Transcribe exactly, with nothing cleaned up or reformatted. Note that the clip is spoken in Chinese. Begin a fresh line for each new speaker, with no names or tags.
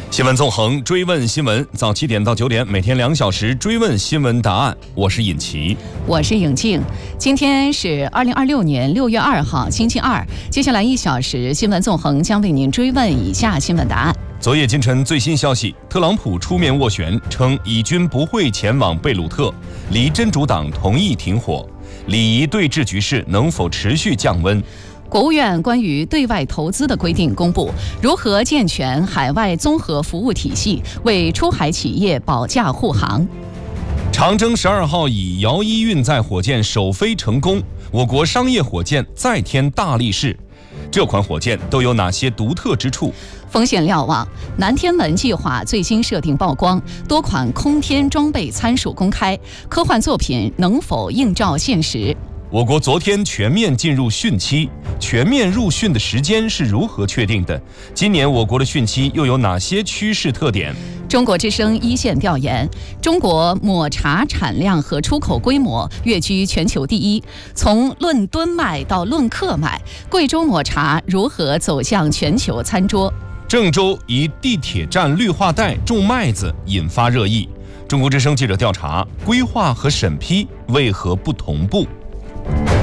新闻纵横，追问新闻，早七点到九点，每天两小时追问新闻答案。我是尹奇，
我是颖静。今天是二零二六年六月二号，星期二。接下来一小时，新闻纵横将为您追问以下新闻答案。
昨夜今晨最新消息，特朗普出面斡旋，称以军不会前往贝鲁特，离真主党同意停火，里疑对峙局势能否持续降温。
国务院关于对外投资的规定公布，如何健全海外综合服务体系，为出海企业保驾护航。
长征十二号以遥一运载火箭首飞成功，我国商业火箭再添大力士。这款火箭都有哪些独特之处？
风险瞭望，南天门计划最新设定曝光，多款空天装备参数公开，科幻作品能否映照现实？
我国昨天全面进入汛期，全面入汛的时间是如何确定的？今年我国的汛期又有哪些趋势特点？
中国之声一线调研，中国抹茶产量和出口规模跃居全球第一。从论吨卖到论克卖，贵州抹茶如何走向全球餐桌？
郑州一地铁站绿化带种麦子引发热议。中国之声记者调查，规划和审批为何不同步？